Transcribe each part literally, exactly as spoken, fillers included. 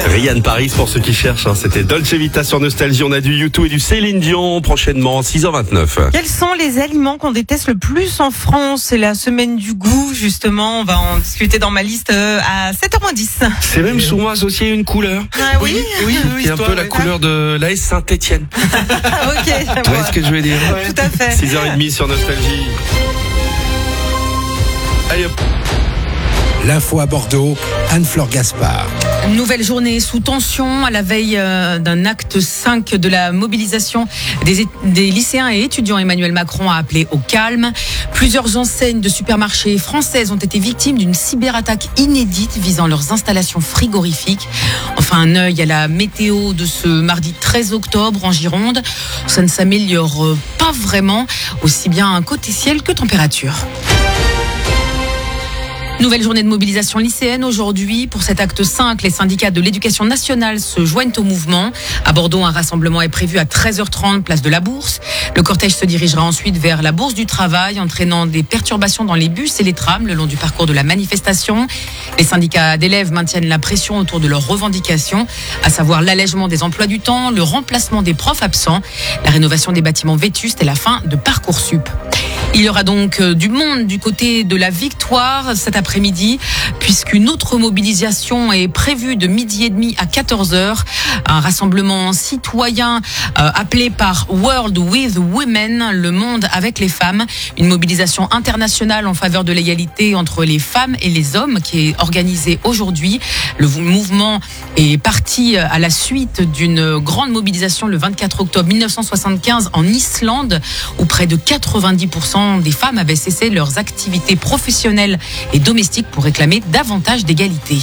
Ryan Paris pour ceux qui cherchent, hein. C'était Dolce Vita sur Nostalgie. On a du U deux et du Céline Dion prochainement, six heures vingt-neuf. Quels sont les aliments qu'on déteste le plus en France? C'est la semaine du goût, justement. On va en discuter dans ma liste à sept heures moins dix. C'est même souvent associé à une couleur. Ah oui, oui, oui, c'est un peu la ouais. couleur de l'A S Saint-Étienne. Ok, Tu vois ce que je veux dire? Ouais. Tout à fait. six heures trente sur Nostalgie. Allez hop. L'info à Bordeaux, Anne-Fleur Gaspard. Nouvelle journée sous tension à la veille euh, d'un acte cinq de la mobilisation des, é- des lycéens et étudiants. Emmanuel Macron a appelé au calme. Plusieurs enseignes de supermarchés françaises ont été victimes d'une cyberattaque inédite visant leurs installations frigorifiques. Enfin, un œil à la météo de ce mardi treize octobre en Gironde. Ça ne s'améliore euh, pas vraiment, aussi bien côté ciel que température. Nouvelle journée de mobilisation lycéenne aujourd'hui. Pour cet acte cinq, les syndicats de l'éducation nationale se joignent au mouvement. À Bordeaux, un rassemblement est prévu à treize heures trente, place de la Bourse. Le cortège se dirigera ensuite vers la Bourse du Travail, entraînant des perturbations dans les bus et les trams le long du parcours de la manifestation. Les syndicats d'élèves maintiennent la pression autour de leurs revendications, à savoir l'allègement des emplois du temps, le remplacement des profs absents, la rénovation des bâtiments vétustes et la fin de Parcoursup. Il y aura donc du monde du côté de la victoire cet après-midi, puisqu'une autre mobilisation est prévue de midi et demi à quatorze heures. Un rassemblement citoyen euh, appelé par World with Women, le monde avec les femmes. Une mobilisation internationale en faveur de l'égalité entre les femmes et les hommes qui est organisée aujourd'hui. Le mouvement est parti à la suite d'une grande mobilisation le vingt-quatre octobre mille neuf cent soixante-quinze en Islande, où près de quatre-vingt-dix pour cent des femmes avaient cessé leurs activités professionnelles et domestiques pour réclamer davantage d'égalité.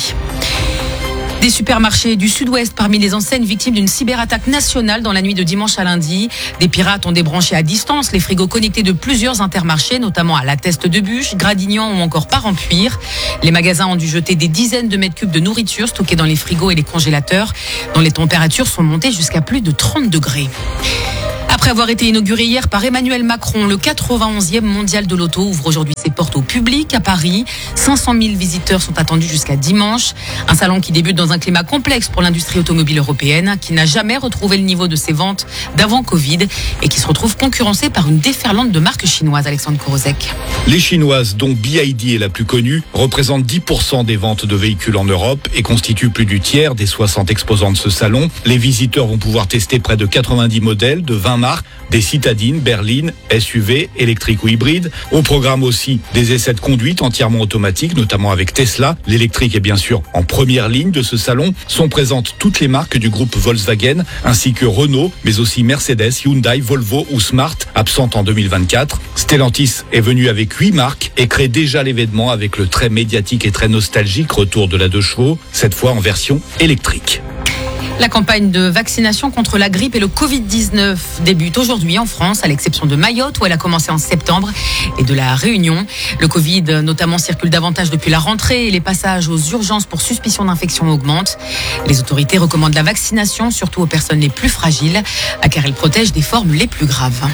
Des supermarchés du sud-ouest parmi les enseignes victimes d'une cyberattaque nationale dans la nuit de dimanche à lundi. Des pirates ont débranché à distance les frigos connectés de plusieurs intermarchés, notamment à La Teste de Bûche, Gradignan ou encore Parampuire. Les magasins ont dû jeter des dizaines de mètres cubes de nourriture stockée dans les frigos et les congélateurs, dont les températures sont montées jusqu'à plus de trente degrés. Après avoir été inauguré hier par Emmanuel Macron, le quatre-vingt-onzième mondial de l'auto ouvre aujourd'hui ses portes au public à Paris. cinq cent mille visiteurs sont attendus jusqu'à dimanche. Un salon qui débute dans un climat complexe pour l'industrie automobile européenne, qui n'a jamais retrouvé le niveau de ses ventes d'avant Covid et qui se retrouve concurrencé par une déferlante de marques chinoises. Alexandre Korozek. Les Chinoises, dont B Y D est la plus connue, représentent dix pour cent des ventes de véhicules en Europe et constituent plus du tiers des soixante exposants de ce salon. Les visiteurs vont pouvoir tester près de quatre-vingt-dix modèles de vingt marques, des citadines, berlines, S U V, électriques ou hybrides. Au programme aussi des essais de conduite entièrement automatiques, notamment avec Tesla. L'électrique est bien sûr en première ligne de ce salon. Sont présentes toutes les marques du groupe Volkswagen, ainsi que Renault, mais aussi Mercedes, Hyundai, Volvo ou Smart, absentes en deux mille vingt-quatre. Stellantis est venu avec huit marques et crée déjà l'événement avec le très médiatique et très nostalgique retour de la deux chevaux, cette fois en version électrique. La campagne de vaccination contre la grippe et le covid dix-neuf débute aujourd'hui en France, à l'exception de Mayotte où elle a commencé en septembre et de la Réunion. Le Covid notamment circule davantage depuis la rentrée et les passages aux urgences pour suspicion d'infection augmentent. Les autorités recommandent la vaccination, surtout aux personnes les plus fragiles, car elle protège des formes les plus graves.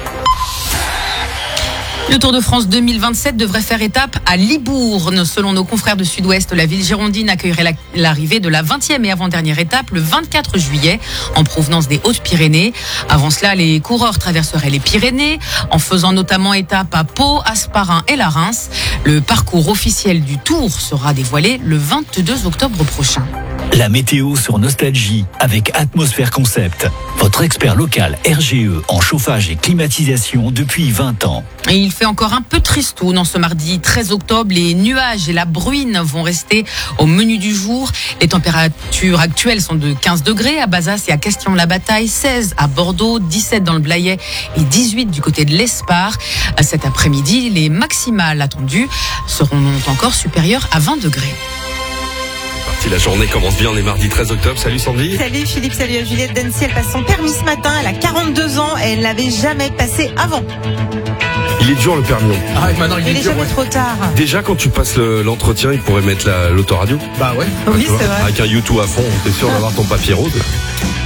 Le Tour de France deux mille vingt-sept devrait faire étape à Libourne. Selon nos confrères de Sud-Ouest, la ville girondine accueillerait la, l'arrivée de la vingtième et avant-dernière étape le vingt-quatre juillet en provenance des Hautes-Pyrénées. Avant cela, les coureurs traverseraient les Pyrénées en faisant notamment étape à Pau, Hasparren et la Reims. Le parcours officiel du Tour sera dévoilé le vingt-deux octobre prochain. La météo sur Nostalgie avec Atmosphère Concept, votre expert local R G E en chauffage et climatisation depuis vingt ans. Et il fait encore un peu tristoun en ce mardi treize octobre. Les nuages et la bruine vont rester au menu du jour. Les températures actuelles sont de quinze degrés à Bazas et à Castillon-la-Bataille, seize à Bordeaux, dix-sept dans le Blayais et dix-huit du côté de l'Espar. Cet après-midi, les maximales attendues seront encore supérieures à vingt degrés. Si la journée commence bien, on est mardi treize octobre. Salut Sandy. Salut Philippe, salut à Juliette. Dancy, elle passe son permis ce matin. Elle a quarante-deux ans et elle l'avait jamais passé avant. Il est dur le permis. Ah, maintenant il, il est, est dur, jamais ouais. trop tard. Déjà quand tu passes le, l'entretien, il pourrait mettre la, l'autoradio. Bah ouais. Oui, tu vois, c'est vrai. avec un U deux à fond, t'es sûr d'avoir ton papier rose.